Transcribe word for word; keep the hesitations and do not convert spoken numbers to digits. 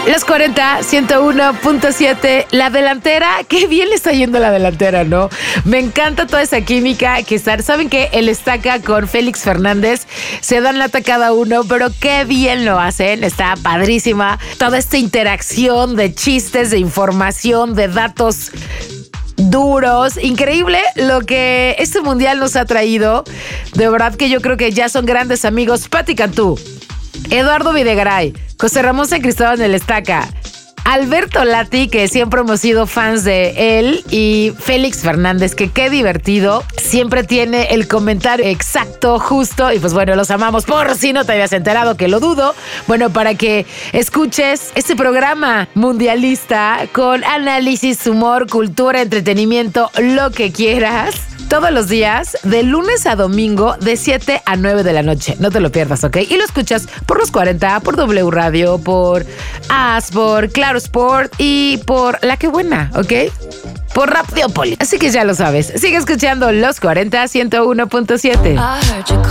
Los cuarenta, ciento uno punto siete. La delantera, qué bien le está yendo la delantera, ¿no? Me encanta toda esa química que están. ¿Saben qué? El Estaca con Félix Fernández se dan lata cada uno, pero qué bien lo hacen. Está padrísima toda esta interacción de chistes, de información, de datos duros. Increíble lo que este mundial nos ha traído. De verdad que yo creo que ya son grandes amigos. Pati Cantú, Eduardo Videgaray, José Ramón San Cristóbal en el Estaca, Alberto Lati, que siempre hemos sido fans de él, y Félix Fernández, que qué divertido. Siempre tiene el comentario exacto, justo, y pues bueno, los amamos. Por si no te habías enterado, que lo dudo. Bueno, para que escuches este programa mundialista con análisis, humor, cultura, entretenimiento, lo que quieras. Todos los días, de lunes a domingo, de siete a nueve de la noche. No te lo pierdas, ¿ok? Y lo escuchas por los cuarenta, por W Radio, por As, por Claro Sport y por La Que Buena, ¿ok? Por Radiopolis. Así que ya lo sabes. Sigue escuchando Los cuarenta, ciento uno punto siete.